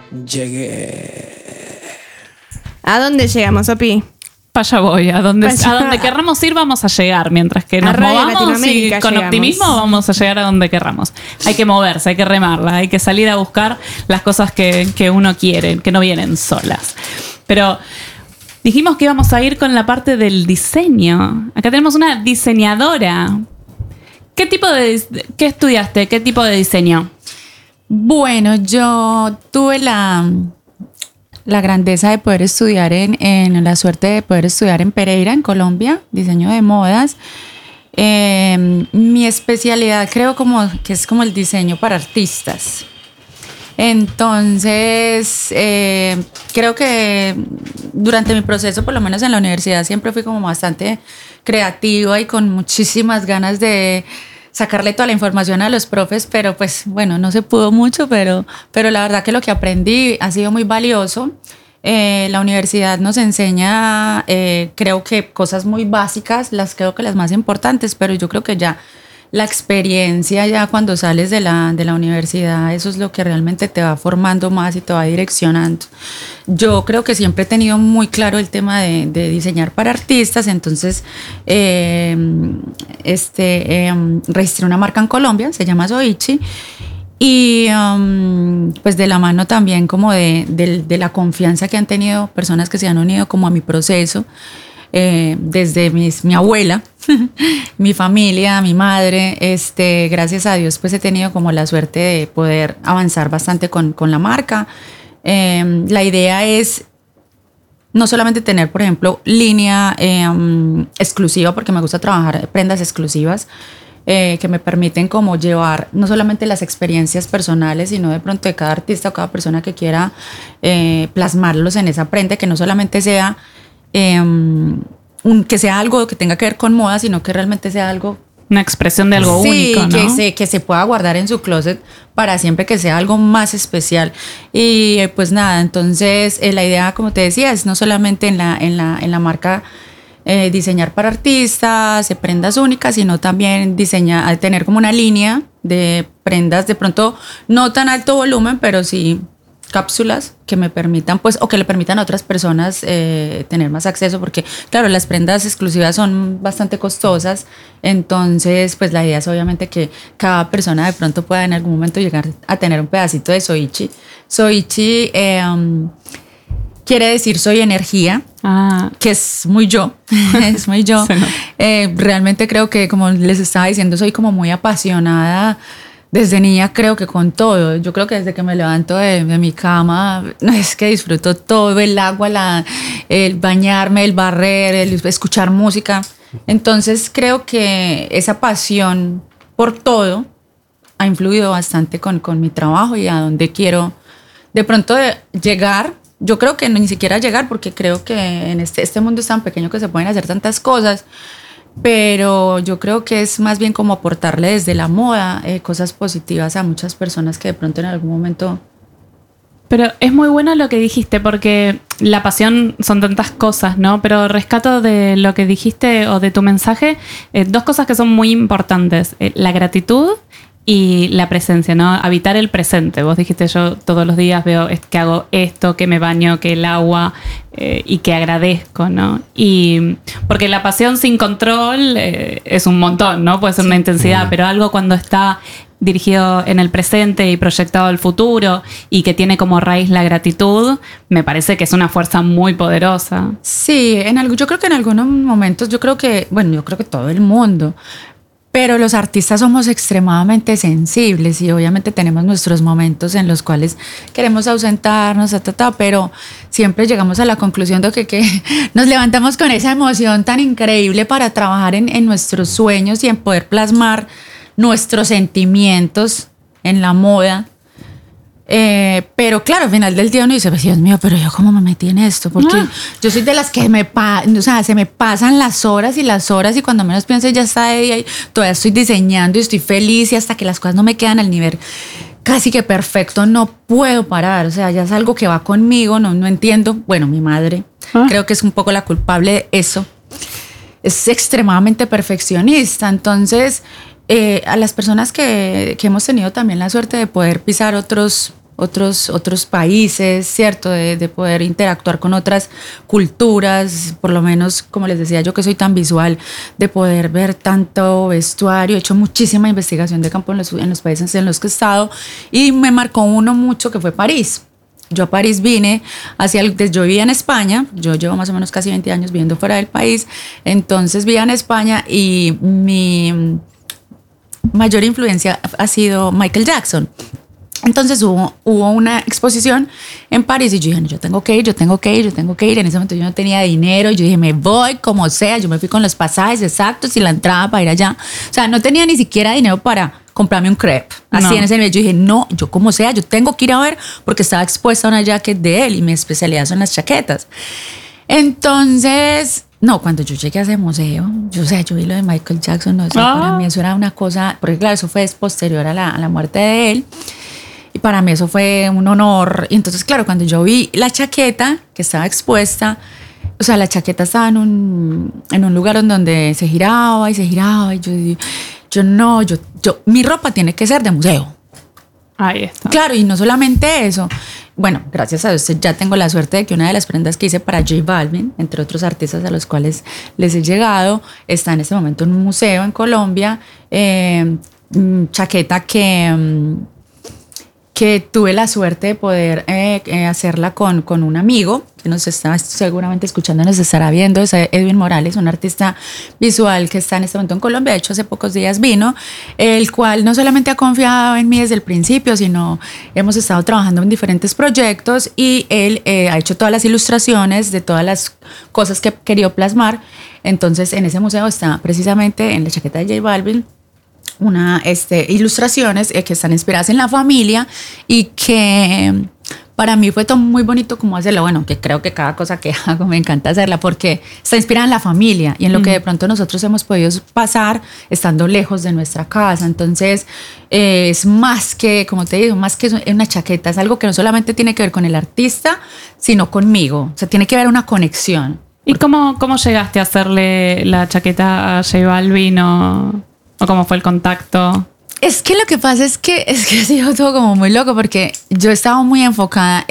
Llegué. ¿A dónde llegamos, Opi? Para allá voy, a donde querramos ir vamos a llegar, mientras que nos movamos y con optimismo vamos a llegar a donde querramos. Hay que moverse, hay que remarla, hay que salir a buscar las cosas que uno quiere, que no vienen solas. Pero dijimos que íbamos a ir con la parte del diseño. Acá tenemos una diseñadora. ¿Qué estudiaste? ¿Qué tipo de diseño? Bueno, yo tuve la grandeza de poder estudiar la suerte de poder estudiar en Pereira, en Colombia, diseño de modas. Mi especialidad creo que es como el diseño para artistas. Entonces, creo que durante mi proceso, por lo menos en la universidad, siempre fui como bastante creativa y con muchísimas ganas de sacarle toda la información a los profes, pero pues bueno, no se pudo mucho, pero la verdad que lo que aprendí ha sido muy valioso. La universidad nos enseña, creo que cosas muy básicas, creo que las más importantes, pero yo creo que ya la experiencia ya cuando sales de la universidad, eso es lo que realmente te va formando más y te va direccionando. Yo creo que siempre he tenido muy claro el tema de diseñar para artistas, entonces registré una marca en Colombia, se llama Zoichi, y pues de la mano también como de la confianza que han tenido personas que se han unido como a mi proceso. Desde mi abuela, mi familia, mi madre, gracias a Dios pues he tenido como la suerte de poder avanzar bastante con la marca. La idea es no solamente tener, por ejemplo, línea exclusiva, porque me gusta trabajar prendas exclusivas que me permiten como llevar no solamente las experiencias personales, sino de pronto de cada artista o cada persona que quiera plasmarlos en esa prenda, que no solamente sea que sea algo que tenga que ver con moda, sino que realmente sea algo, una expresión de algo único, ¿no? que se pueda guardar en su closet para siempre, que sea algo más especial. Y pues nada, entonces la idea, como te decía, es no solamente en la marca diseñar para artistas, prendas únicas, sino también tener como una línea de prendas de pronto no tan alto volumen, pero sí cápsulas que me permitan, pues, o que le permitan a otras personas tener más acceso, porque claro, las prendas exclusivas son bastante costosas, entonces pues la idea es obviamente que cada persona de pronto pueda en algún momento llegar a tener un pedacito de Zoichi. Zoichi quiere decir soy energía, que es muy yo, es muy yo. Realmente creo que, como les estaba diciendo, soy como muy apasionada. Desde niña creo que con todo, yo creo que desde que me levanto de mi cama, es que disfruto todo, el agua, el bañarme, el barrer, el escuchar música. Entonces creo que esa pasión por todo ha influido bastante con mi trabajo y a dónde quiero de pronto llegar. Yo creo que ni siquiera llegar, porque creo que en este mundo es tan pequeño que se pueden hacer tantas cosas, pero yo creo que es más bien como aportarle desde la moda cosas positivas a muchas personas que de pronto en algún momento... Pero es muy bueno lo que dijiste, porque la pasión son tantas cosas, ¿no? Pero rescato de lo que dijiste o de tu mensaje dos cosas que son muy importantes: la gratitud y la presencia, ¿no? Habitar el presente. Vos dijiste, yo todos los días veo que hago esto, que me baño, que el agua, y que agradezco, ¿no? Y porque la pasión sin control es un montón, ¿no? Puede ser una intensidad, pero algo cuando está dirigido en el presente y proyectado al futuro y que tiene como raíz la gratitud, me parece que es una fuerza muy poderosa. Sí, yo creo que en algunos momentos, yo creo que todo el mundo, pero los artistas somos extremadamente sensibles y obviamente tenemos nuestros momentos en los cuales queremos ausentarnos, pero siempre llegamos a la conclusión de que nos levantamos con esa emoción tan increíble para trabajar en nuestros sueños y en poder plasmar nuestros sentimientos en la moda. Pero claro, al final del día uno dice, Dios mío, pero yo cómo me metí en esto, porque yo soy de las que se me pasan las horas y cuando menos pienso ya está de día y todavía estoy diseñando y estoy feliz, y hasta que las cosas no me quedan al nivel casi que perfecto no puedo parar. O sea, ya es algo que va conmigo, no entiendo. Bueno, mi madre creo que es un poco la culpable de eso, es extremadamente perfeccionista. Entonces a las personas que hemos tenido también la suerte de poder pisar otros otros países, ¿cierto? De poder interactuar con otras culturas, por lo menos, como les decía yo que soy tan visual, de poder ver tanto vestuario. He hecho muchísima investigación de campo en los países en los que he estado y me marcó uno mucho que fue París. Yo a París vine yo vivía en España, yo llevo más o menos casi 20 años viviendo fuera del país, entonces vivía en España y mi mayor influencia ha sido Michael Jackson. Entonces hubo una exposición en París y yo dije, no, yo tengo que ir. En ese momento yo no tenía dinero, yo dije, me voy como sea, yo me fui con los pasajes exactos y la entrada para ir allá. O sea, no tenía ni siquiera dinero para comprarme un crepe. Así en ese nivel, yo dije, no, yo como sea, yo tengo que ir a ver porque estaba expuesta a una jacket de él y mi especialidad son las chaquetas. Entonces, no, cuando yo llegué a ese museo, yo vi lo de Michael Jackson, no, para mí eso era una cosa, porque claro, eso fue posterior a la muerte de él. Y para mí eso fue un honor. Y entonces, claro, cuando yo vi la chaqueta que estaba expuesta, o sea, la chaqueta estaba en un lugar en donde se giraba y mi ropa tiene que ser de museo. Ahí está. Claro, y no solamente eso. Bueno, gracias a Dios ya tengo la suerte de que una de las prendas que hice para J Balvin, entre otros artistas a los cuales les he llegado, está en este momento en un museo en Colombia. Chaqueta que tuve la suerte de poder hacerla con un amigo que nos está seguramente escuchando, nos estará viendo, es Edwin Morales, un artista visual que está en este momento en Colombia. De hecho, hace pocos días vino, el cual no solamente ha confiado en mí desde el principio, sino hemos estado trabajando en diferentes proyectos y él ha hecho todas las ilustraciones de todas las cosas que quería plasmar. Entonces, en ese museo está precisamente en la chaqueta de J Balvin ilustraciones que están inspiradas en la familia y que para mí fue todo muy bonito como hacerla. Bueno, que creo que cada cosa que hago me encanta hacerla porque está inspirada en la familia y en lo que de pronto nosotros hemos podido pasar estando lejos de nuestra casa. Entonces es más que, como te digo, más que una chaqueta, es algo que no solamente tiene que ver con el artista, sino conmigo. O sea, tiene que haber una conexión. ¿Y cómo llegaste a hacerle la chaqueta a J Balvin o cómo fue el contacto? Es que lo que pasa es que ha sido todo como muy loco porque yo estaba muy enfocada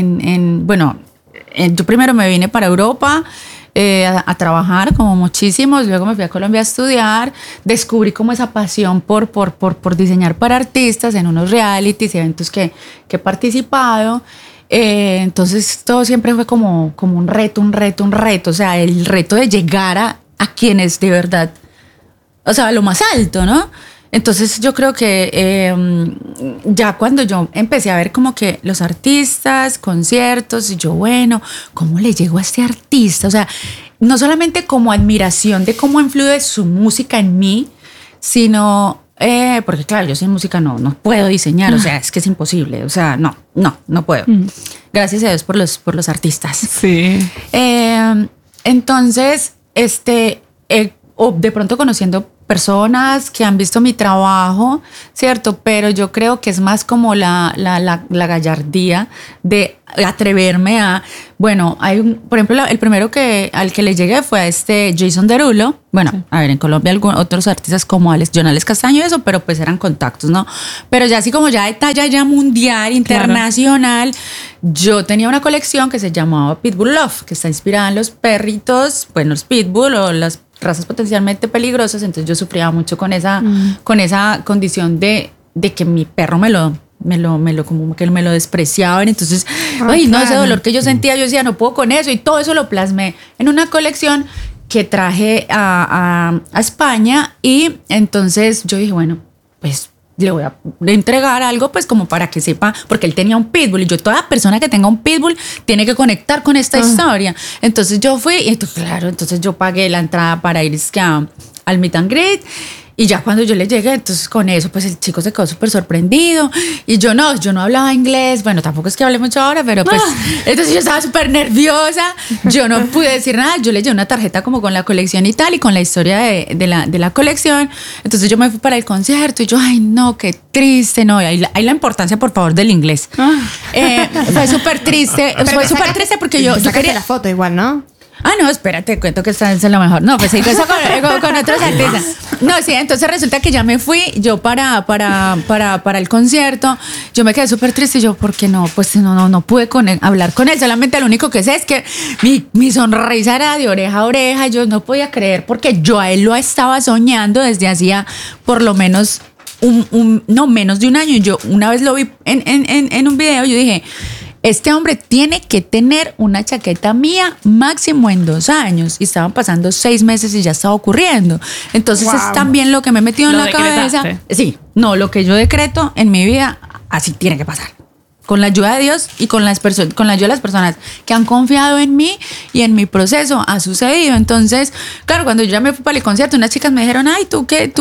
yo primero me vine para Europa a trabajar como muchísimos, luego me fui a Colombia a estudiar, descubrí como esa pasión por diseñar para artistas en unos realities y eventos que he participado. Entonces todo siempre fue como un reto, o sea, el reto de llegar a quienes de verdad, o sea, lo más alto, ¿no? Entonces yo creo que ya cuando yo empecé a ver como que los artistas, conciertos, y yo, bueno, ¿cómo le llego a este artista? O sea, no solamente como admiración de cómo influye su música en mí, sino, porque claro, yo sin música no puedo diseñar, o sea, es que es imposible, o sea, no puedo. Gracias a Dios por los artistas. Sí. Entonces, o de pronto conociendo personas que han visto mi trabajo, ¿cierto? Pero yo creo que es más como la gallardía de atreverme a... Bueno, por ejemplo, el primero al que le llegué fue a Jason Derulo. Bueno, sí. A ver, en Colombia otros artistas como John Alex Castaño y eso, pero pues eran contactos, ¿no? Pero ya así como ya de talla ya mundial, internacional, claro. Yo tenía una colección que se llamaba Pitbull Love, que está inspirada en los perritos, bueno, los Pitbull o las razas potencialmente peligrosas. Entonces yo sufría mucho con esa condición de que mi perro como que me lo despreciaban. Entonces, ese dolor que yo sentía, yo decía, no puedo con eso, y todo eso lo plasmé en una colección que traje a España. Y entonces yo dije, bueno, pues le voy a entregar algo pues como para que sepa, porque él tenía un pitbull y toda persona que tenga un pitbull tiene que conectar con esta historia. Entonces yo fui y entonces yo pagué la entrada para ir al meet and greet. Y ya cuando yo le llegué, entonces con eso, pues el chico se quedó súper sorprendido. Y yo no hablaba inglés. Bueno, tampoco es que hable mucho ahora, pero pues... Entonces yo estaba súper nerviosa. Yo no pude decir nada. Yo le llevé una tarjeta como con la colección y tal, y con la historia de la colección. Entonces yo me fui para el concierto y yo, ay, no, qué triste. No, hay la importancia, por favor, del inglés. Fue súper triste. Fue súper triste porque yo quería quería la foto igual, ¿no? Ah, no, espérate, cuento que esta es lo mejor. No, pues sí, eso con otros artistas. No, sí, entonces resulta que ya me fui yo para el concierto. Yo me quedé súper triste y yo, ¿por qué no? Pues no pude hablar con él. Solamente lo único que sé es que mi sonrisa era de oreja a oreja. Yo no podía creer porque yo a él lo estaba soñando desde hacía por lo menos no menos de un año. Yo una vez lo vi en un video, yo dije, este hombre tiene que tener una chaqueta mía máximo en 2 años. Y estaban pasando 6 meses y ya estaba ocurriendo. Entonces es también lo que me he metido en la cabeza. Sí, no, lo que yo decreto en mi vida, así tiene que pasar. Con la ayuda de Dios y con la ayuda de las personas que han confiado en mí y en mi proceso ha sucedido. Entonces, claro, cuando yo ya me fui para el concierto, unas chicas me dijeron, ay, ¿tú qué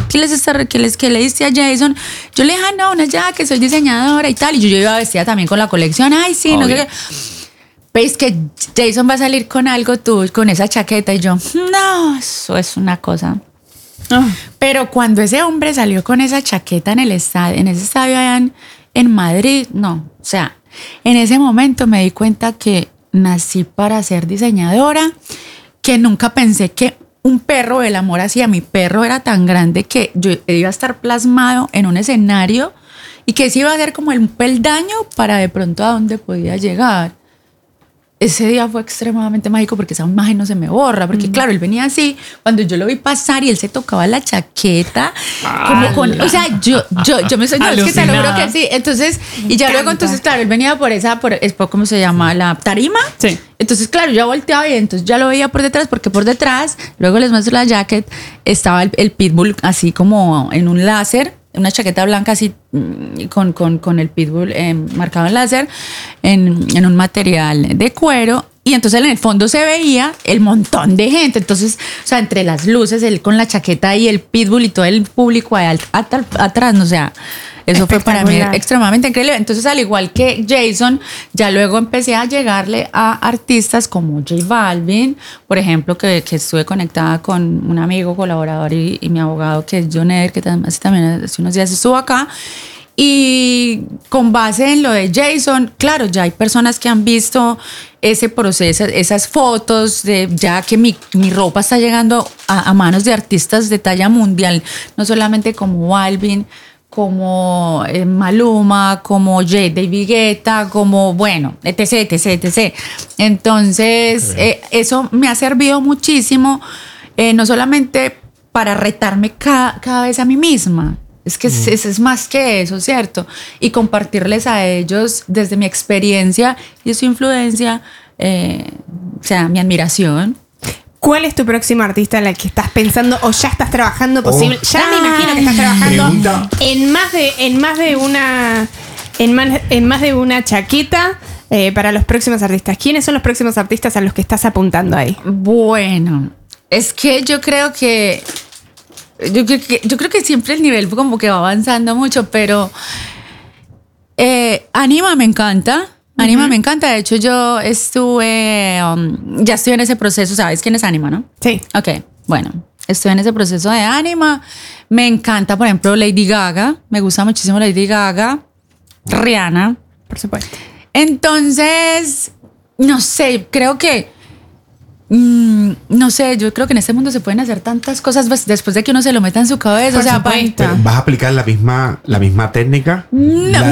le diste a Jason? Yo le dije, no, que soy diseñadora y tal. Y yo iba vestida también con la colección. Ay, sí, no sé qué. Pues que Jason va a salir con algo tú, con esa chaqueta. Y yo, no, eso es una cosa. Oh. Pero cuando ese hombre salió con esa chaqueta en ese estadio allá en Madrid, no, o sea, en ese momento me di cuenta que nací para ser diseñadora, que nunca pensé que un perro, el amor hacia mi perro era tan grande que yo iba a estar plasmado en un escenario y que ese iba a ser como un peldaño para de pronto a dónde podía llegar. Ese día fue extremadamente mágico porque esa imagen no se me borra, porque claro, él venía así, cuando yo lo vi pasar y él se tocaba la chaqueta, como con, o sea, yo me soy, no, es que te lo juro que sí, entonces, y ya luego entonces, claro, él venía por ¿cómo se llama? La tarima. Sí. Entonces, claro, yo volteaba y entonces ya lo veía por detrás, porque por detrás, luego les muestro la jacket, estaba el pitbull así como en un láser, una chaqueta blanca así con el pitbull marcado en láser en un material de cuero, y entonces en el fondo se veía el montón de gente. Entonces, o sea, entre las luces, él con la chaqueta y el pitbull y todo el público ahí atrás, no, o sea, eso fue para mí extremadamente increíble. Entonces, al igual que Jason, ya luego empecé a llegarle a artistas como J Balvin, por ejemplo, que estuve conectada con un amigo, colaborador y mi abogado, que es John Eder, que también hace unos días estuvo acá. Y con base en lo de Jason, claro, ya hay personas que han visto ese proceso, esas fotos de ya que mi ropa está llegando a manos de artistas de talla mundial, no solamente como Balvin, como Maluma, como David Guetta, como, bueno, etc. Entonces, eso me ha servido muchísimo, no solamente para retarme cada vez a mí misma. Es que es más que eso, ¿cierto? Y compartirles a ellos desde mi experiencia y su influencia, o sea, mi admiración. ¿Cuál es tu próximo artista en el que estás pensando o ya estás trabajando posible? Ya me imagino que estás trabajando en más de una chaqueta para los próximos artistas. ¿Quiénes son los próximos artistas a los que estás apuntando ahí? Bueno, es que yo creo que siempre el nivel como que va avanzando mucho, pero Anima me encanta. Anima me encanta. De hecho, yo ya estoy en ese proceso. ¿Sabes quién es Anima, no? Sí. Ok, bueno, estoy en ese proceso de Anima. Me encanta, por ejemplo, Lady Gaga. Me gusta muchísimo Lady Gaga. Rihanna. Por supuesto. Entonces, no sé, creo que no sé, yo creo que en este mundo se pueden hacer tantas cosas después de que uno se lo meta en su cabeza. Por supuesto. ¿Vas a aplicar la misma técnica? No,